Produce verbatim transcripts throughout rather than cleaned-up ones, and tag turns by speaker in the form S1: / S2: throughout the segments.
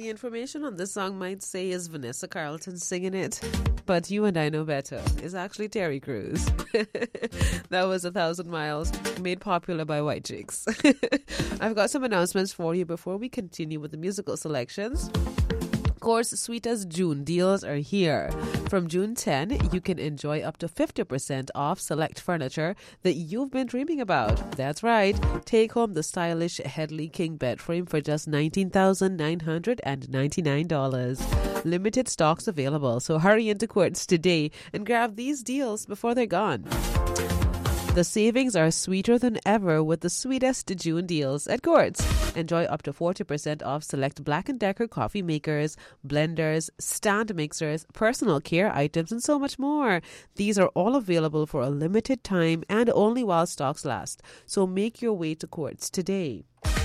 S1: information on this song might say is Vanessa Carlton singing it, but you and I know better. It's actually Terry Crews. That was A Thousand Miles, made popular by white chicks. I've got some announcements for you before we continue with the musical selections. Of course, Sweet as June deals are here. From June tenth, you can enjoy up to fifty percent off select furniture that you've been dreaming about. That's right. Take home the stylish Headley King bed frame for just nineteen thousand nine hundred ninety-nine dollars. Limited stocks available, so hurry into Quartz today and grab these deals before they're gone. The savings are sweeter than ever with the sweetest June deals at Quartz. Enjoy up to forty percent off select Black and Decker coffee makers, blenders, stand mixers, personal care items, and so much more. These are all available for a limited time and only while stocks last. So make your way to Quartz today.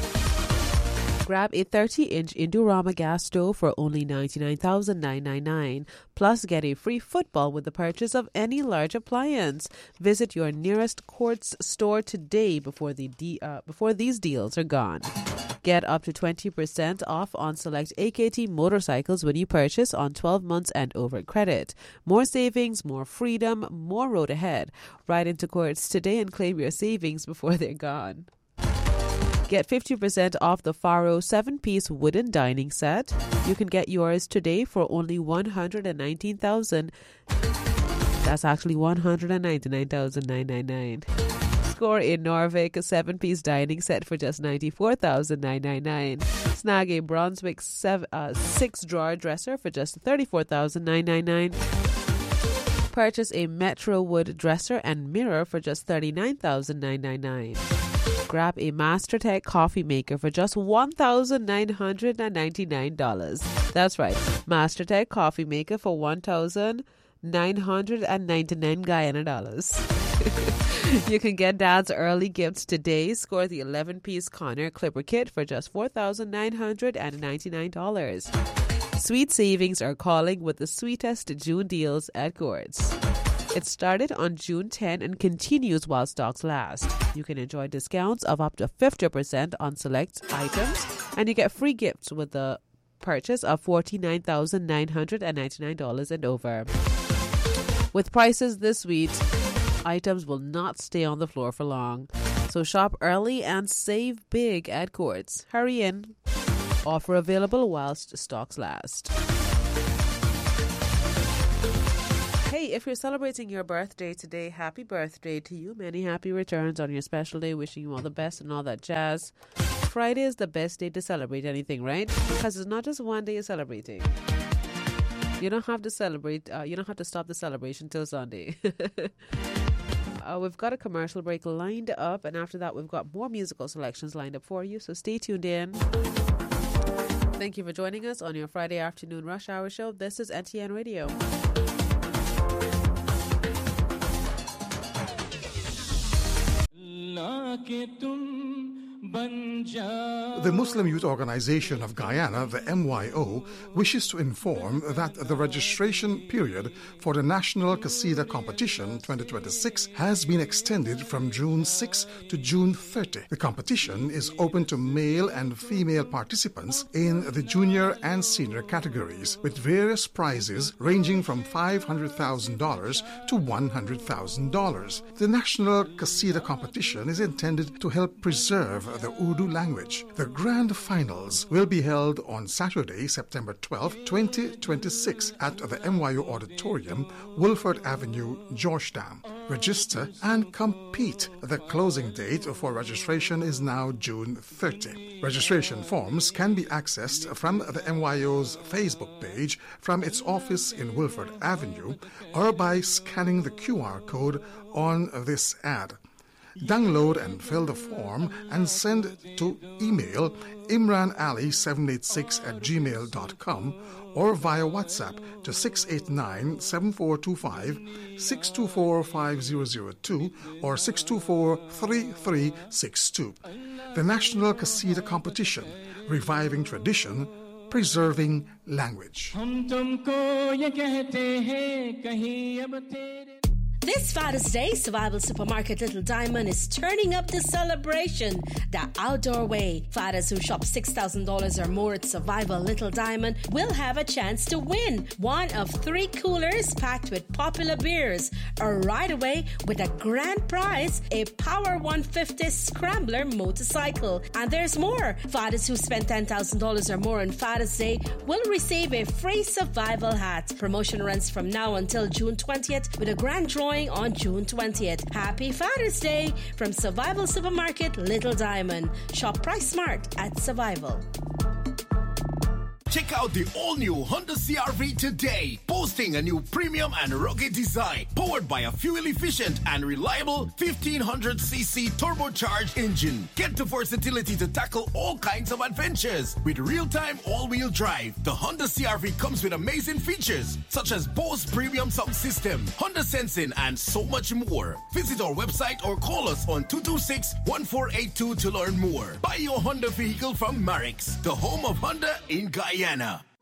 S1: Grab a thirty-inch Indorama gas stove for only ninety-nine thousand nine hundred ninety-nine dollars. Plus, get a free football with the purchase of any large appliance. Visit your nearest Quartz store today before the de- uh, before these deals are gone. Get up to twenty percent off on select A K T motorcycles when you purchase on twelve months and over credit. More savings, more freedom, more road ahead. Ride into Quartz today and claim your savings before they're gone. Get fifty percent off the Faro seven-piece wooden dining set. You can get yours today for only one hundred nineteen thousand dollars. That's actually one hundred ninety-nine thousand nine hundred ninety-nine dollars. Score a Norvik seven-piece dining set for just ninety-four thousand nine hundred ninety-nine dollars. Snag a Brunswick seven, uh, six-drawer dresser for just thirty-four thousand nine hundred ninety-nine dollars. Purchase a Metro Wood dresser and mirror for just thirty-nine thousand nine hundred ninety-nine dollars. Grab a MasterTech coffee maker for just one thousand nine hundred ninety-nine dollars. That's right, MasterTech coffee maker for one thousand nine hundred ninety-nine Guyana dollars. You can get Dad's early gifts today. Score the eleven-piece Conner Clipper Kit for just four thousand nine hundred ninety-nine dollars. Sweet savings are calling with the sweetest June deals at Quartz. It started on June tenth and continues while stocks last. You can enjoy discounts of up to fifty percent on select items, and you get free gifts with the purchase of forty-nine thousand nine hundred ninety-nine dollars and over. With prices this sweet, items will not stay on the floor for long. So shop early and save big at Quartz. Hurry in. Offer available whilst stocks last. Hey, if you're celebrating your birthday today, happy birthday to you. Many happy returns on your special day. Wishing you all the best and all that jazz. Friday is the best day to celebrate anything, right? Because it's not just one day you're celebrating. You don't have to celebrate. Uh, you don't have to stop the celebration till Sunday. uh, we've got a commercial break lined up, and after that, we've got more musical selections lined up for you. So stay tuned in. Thank you for joining us on your Friday afternoon rush hour show. This is N T N Radio.
S2: The Muslim Youth Organization of Guyana, the M Y O, wishes to inform that the registration period for the National Qasida Competition twenty twenty-six has been extended from June sixth to June thirtieth. The competition is open to male and female participants in the junior and senior categories, with various prizes ranging from five hundred thousand dollars to one hundred thousand dollars. The National Qasida Competition is intended to help preserve the Urdu language. The grand finals will be held on Saturday, September twelfth, twenty twenty-six at the M Y O Auditorium, Wolford Avenue, Georgetown. Register and compete. The closing date for registration is now June thirtieth. Registration forms can be accessed from the M Y O's Facebook page from its office in Wolford Avenue or by scanning the Q R code on this ad. Download and fill the form and send to email imranali seven eight six at gmail dot com or via WhatsApp to six eight nine, seven four two five, six two four five zero zero two or six two four three three six two. The National Qasida Competition, reviving tradition, preserving language.
S3: This Father's Day, Survival Supermarket Little Diamond is turning up the celebration the outdoor way. Fathers who shop six thousand dollars or more at Survival Little Diamond will have a chance to win one of three coolers packed with popular beers, or right away with a grand prize, a Power one fifty Scrambler motorcycle. And there's more. Fathers who spend ten thousand dollars or more on Father's Day will receive a free survival hat. Promotion runs from now until June twentieth with a grand drawing on June twentieth. Happy Father's Day from Survival Supermarket Little Diamond. Shop Price Smart at Survival.
S4: Check out the all-new Honda C R V today, boasting a new premium and rugged design, powered by a fuel-efficient and reliable fifteen hundred c c turbocharged engine. Get the versatility to tackle all kinds of adventures with real-time all-wheel drive. The Honda C R V comes with amazing features such as Bose Premium Sound System, Honda Sensing, and so much more. Visit our website or call us on two two six, one four eight two to learn more. Buy your Honda vehicle from Marix, the home of Honda in Guyana.